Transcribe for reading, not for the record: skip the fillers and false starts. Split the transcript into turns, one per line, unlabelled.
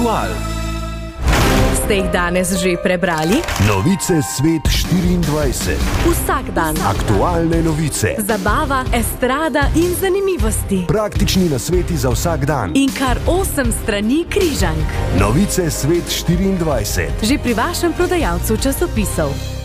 Ste jih danes že prebrali?
Novice Svet 24.
Vsak dan.
Aktualne novice.
Zabava, estrada in zanimivosti.
Praktični nasveti za vsak dan.
In kar 8 strani križank.
Novice Svet 24.
Že pri vašem prodajalcu časopisov.